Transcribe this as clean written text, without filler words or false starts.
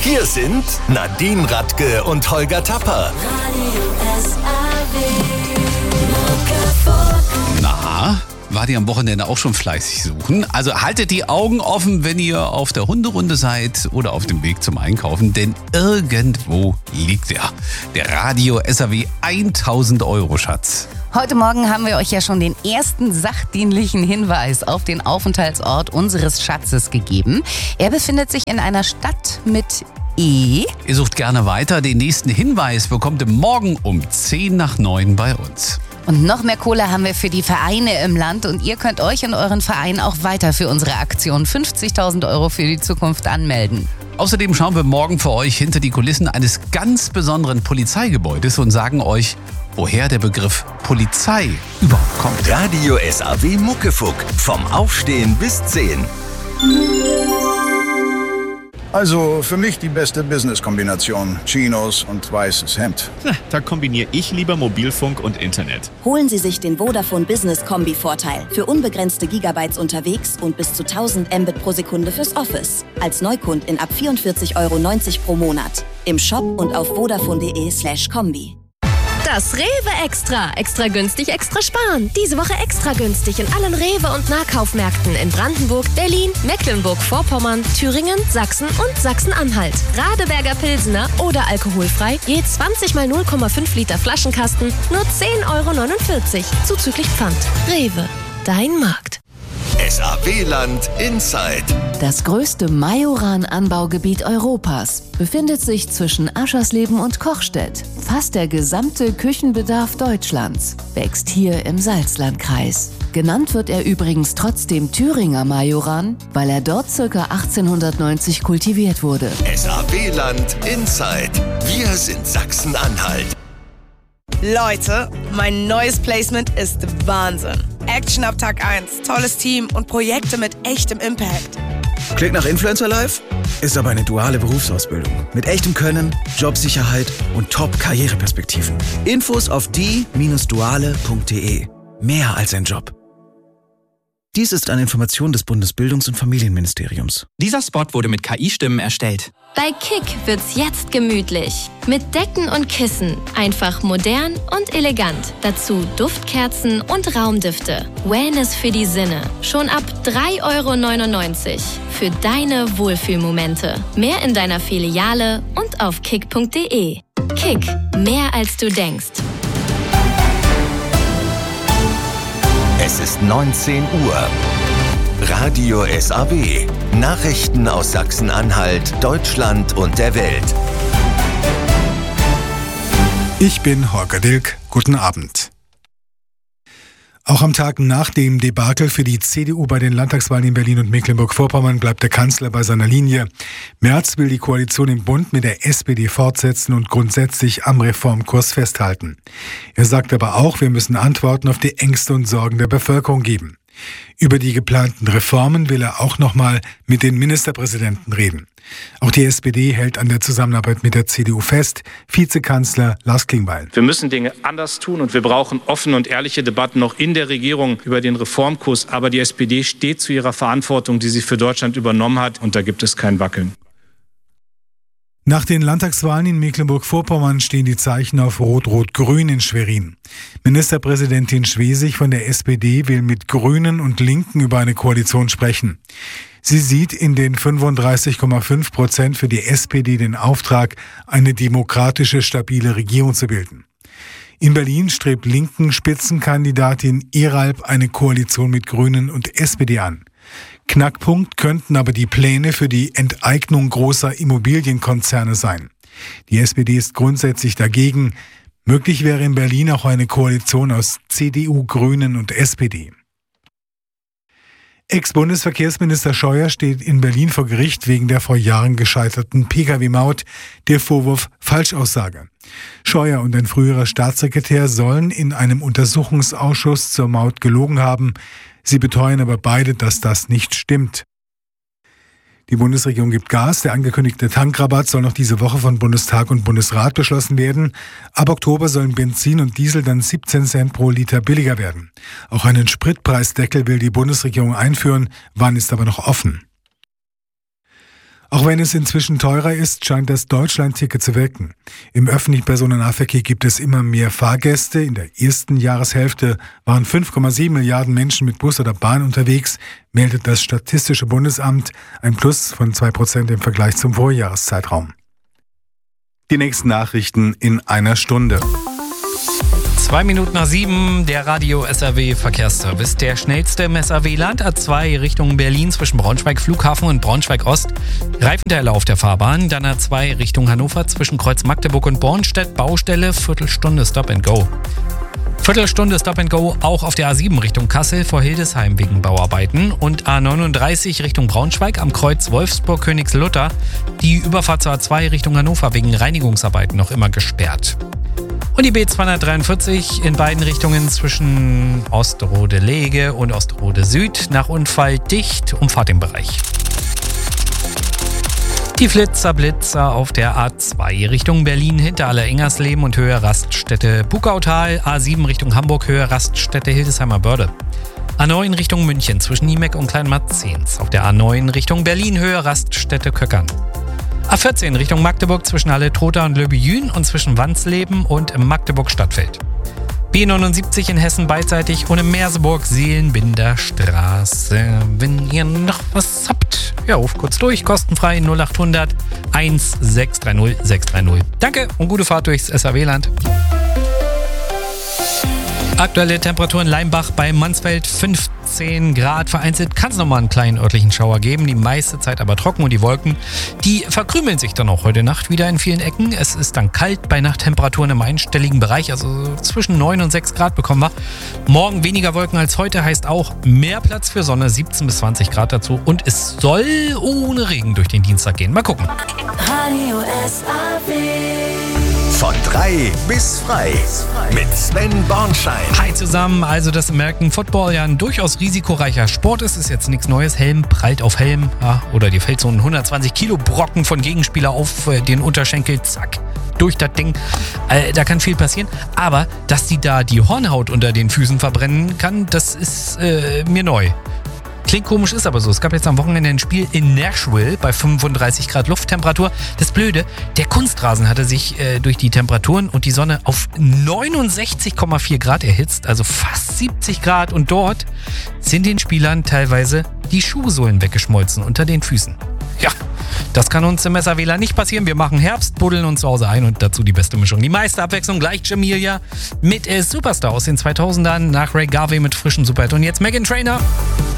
Hier sind Nadine Radke und Holger Tapper. Na, wart ihr am Wochenende auch schon fleißig suchen? Also haltet die Augen offen, wenn ihr auf der Hunderunde seid oder auf dem Weg zum Einkaufen, denn irgendwo liegt er. Der Radio SAW 1000 Euro Schatz. Heute Morgen haben wir euch ja schon den ersten sachdienlichen Hinweis auf den Aufenthaltsort unseres Schatzes gegeben. Er befindet sich in einer Stadt mit E. Ihr sucht gerne weiter. Den nächsten Hinweis bekommt ihr morgen um 8:50 bei uns. Und noch mehr Kohle haben wir für die Vereine im Land und ihr könnt euch in euren Verein auch weiter für unsere Aktion 50.000 Euro für die Zukunft anmelden. Außerdem schauen wir morgen für euch hinter die Kulissen eines ganz besonderen Polizeigebäudes und sagen euch, woher der Begriff Polizei überhaupt kommt. Radio SAW Muckefuck. Vom Aufstehen bis 10. Also für mich die beste Business-Kombination. Chinos und weißes Hemd. Da kombiniere ich lieber Mobilfunk und Internet. Holen Sie sich den Vodafone Business Kombi-Vorteil. Für unbegrenzte Gigabytes unterwegs und bis zu 1000 Mbit pro Sekunde fürs Office. Als Neukundin ab 44,90 € pro Monat. Im Shop und auf vodafone.de/kombi. Das Rewe Extra. Extra günstig, extra sparen. Diese Woche extra günstig in allen Rewe- und Nahkaufmärkten in Brandenburg, Berlin, Mecklenburg-Vorpommern, Thüringen, Sachsen und Sachsen-Anhalt. Radeberger Pilsener oder alkoholfrei, je 20 mal 0,5 Liter Flaschenkasten, nur 10,49 € zuzüglich Pfand. Rewe, dein Markt. SAW-Land Inside. Das größte Majoran-Anbaugebiet Europas befindet sich zwischen Aschersleben und Kochstedt. Fast der gesamte Küchenbedarf Deutschlands wächst hier im Salzlandkreis. Genannt wird er übrigens trotzdem Thüringer Majoran, weil er dort ca. 1890 kultiviert wurde. SAW-Land Inside. Wir sind Sachsen-Anhalt. Leute, mein neues Placement ist Wahnsinn. Action ab Tag 1, tolles Team und Projekte mit echtem Impact. Klingt nach Influencer Life? Ist aber eine duale Berufsausbildung. Mit echtem Können, Jobsicherheit und Top-Karriereperspektiven. Infos auf die-duale.de. Mehr als ein Job. Dies ist eine Information des Bundesbildungs- und Familienministeriums. Dieser Spot wurde mit KI-Stimmen erstellt. Bei Kick wird's jetzt gemütlich. Mit Decken und Kissen. Einfach modern und elegant. Dazu Duftkerzen und Raumdüfte. Wellness für die Sinne. Schon ab 3,99 € für deine Wohlfühlmomente. Mehr in deiner Filiale und auf kick.de. Kick. Mehr als du denkst. Es ist 19 Uhr. Radio SAW. Nachrichten aus Sachsen-Anhalt, Deutschland und der Welt. Ich bin Holger Dilk. Guten Abend. Auch am Tag nach dem Debakel für die CDU bei den Landtagswahlen in Berlin und Mecklenburg-Vorpommern bleibt der Kanzler bei seiner Linie. Merz will die Koalition im Bund mit der SPD fortsetzen und grundsätzlich am Reformkurs festhalten. Er sagt aber auch, wir müssen Antworten auf die Ängste und Sorgen der Bevölkerung geben. Über die geplanten Reformen will er auch nochmal mit den Ministerpräsidenten reden. Auch die SPD hält an der Zusammenarbeit mit der CDU fest. Vizekanzler Lars Klingbeil. Wir müssen Dinge anders tun und wir brauchen offene und ehrliche Debatten noch in der Regierung über den Reformkurs. Aber die SPD steht zu ihrer Verantwortung, die sie für Deutschland übernommen hat. Und da gibt es kein Wackeln. Nach den Landtagswahlen in Mecklenburg-Vorpommern stehen die Zeichen auf Rot-Rot-Grün in Schwerin. Ministerpräsidentin Schwesig von der SPD will mit Grünen und Linken über eine Koalition sprechen. Sie sieht in den 35,5% für die SPD den Auftrag, eine demokratische, stabile Regierung zu bilden. In Berlin strebt linken Spitzenkandidatin Iralp eine Koalition mit Grünen und SPD an. Knackpunkt könnten aber die Pläne für die Enteignung großer Immobilienkonzerne sein. Die SPD ist grundsätzlich dagegen. Möglich wäre in Berlin auch eine Koalition aus CDU, Grünen und SPD. Ex-Bundesverkehrsminister Scheuer steht in Berlin vor Gericht wegen der vor Jahren gescheiterten Pkw-Maut, der Vorwurf Falschaussage. Scheuer und ein früherer Staatssekretär sollen in einem Untersuchungsausschuss zur Maut gelogen haben. Sie beteuern aber beide, dass das nicht stimmt. Die Bundesregierung gibt Gas. Der angekündigte Tankrabatt soll noch diese Woche von Bundestag und Bundesrat beschlossen werden. Ab Oktober sollen Benzin und Diesel dann 17 Cent pro Liter billiger werden. Auch einen Spritpreisdeckel will die Bundesregierung einführen. Wann ist aber noch offen. Auch wenn es inzwischen teurer ist, scheint das Deutschland-Ticket zu wirken. Im öffentlichen Personennahverkehr gibt es immer mehr Fahrgäste. In der ersten Jahreshälfte waren 5,7 Milliarden Menschen mit Bus oder Bahn unterwegs, meldet das Statistische Bundesamt, ein Plus von 2% im Vergleich zum Vorjahreszeitraum. Die nächsten Nachrichten in einer Stunde. 7:02, der Radio SRW Verkehrsservice. Der schnellste im SRW-Land, A2 Richtung Berlin zwischen Braunschweig Flughafen und Braunschweig Ost. Reifenteile auf der Fahrbahn. Dann A2 Richtung Hannover zwischen Kreuz Magdeburg und Bornstedt. Baustelle, Viertelstunde Stop and Go. Viertelstunde Stop and Go auch auf der A7 Richtung Kassel vor Hildesheim wegen Bauarbeiten. Und A39 Richtung Braunschweig am Kreuz Wolfsburg-Königslutter. Die Überfahrt zur A2 Richtung Hannover wegen Reinigungsarbeiten noch immer gesperrt. Und die B243 in beiden Richtungen zwischen Osterode-Lege und Osterode-Süd nach Unfall dicht, umfahrt den Bereich. Die Blitzer auf der A2 Richtung Berlin, Hinterhalle-Ingersleben und Höhe Raststätte Bukautal, A7 Richtung Hamburg, Höhe Raststätte Hildesheimer Börde. A9 Richtung München zwischen Niemeck und Kleinmarzens, auf der A9 Richtung Berlin, Höhe Raststätte Köckern. A14 Richtung Magdeburg zwischen Halle-Trotha und Löbejün und zwischen Wansleben und Magdeburg-Stadtfeld. B79 in Hessen beidseitig und in Merseburg Seelenbinder Straße. Wenn ihr noch was habt, ja, ruft kurz durch, kostenfrei 0800 1630 630. Danke und gute Fahrt durchs SRW-Land. Aktuelle Temperatur in Leimbach bei Mansfeld 15 Grad. Vereinzelt kann es nochmal einen kleinen örtlichen Schauer geben. Die meiste Zeit aber trocken und die Wolken, die verkrümeln sich dann auch heute Nacht wieder in vielen Ecken. Es ist dann kalt bei Nachttemperaturen im einstelligen Bereich. Also zwischen 9 und 6 Grad bekommen wir. Morgen weniger Wolken als heute heißt auch mehr Platz für Sonne, 17 bis 20 Grad dazu. Und es soll ohne Regen durch den Dienstag gehen. Mal gucken. Radio SRW. Von 3 bis frei mit Sven Bornschein. Hi zusammen, also dass American Football ja ein durchaus risikoreicher Sport ist jetzt nichts Neues. Helm prallt auf Helm, ja, oder dir fällt so ein 120 Kilo Brocken von Gegenspieler auf den Unterschenkel, zack, durch das Ding. Da kann viel passieren, aber dass die da die Hornhaut unter den Füßen verbrennen kann, das ist mir neu. Klingt komisch, ist aber so. Es gab jetzt am Wochenende ein Spiel in Nashville bei 35 Grad Lufttemperatur. Das Blöde, der Kunstrasen hatte sich durch die Temperaturen und die Sonne auf 69,4 Grad erhitzt, also fast 70 Grad. Und dort sind den Spielern teilweise die Schuhsohlen weggeschmolzen unter den Füßen. Ja, das kann uns im SRWler nicht passieren. Wir machen Herbst, buddeln uns zu Hause ein und dazu die beste Mischung. Die meiste Abwechslung gleich Jamelia mit Superstar aus den 2000ern, nach Ray Garvey mit frischem Superhit. Und jetzt Meghan Trainor.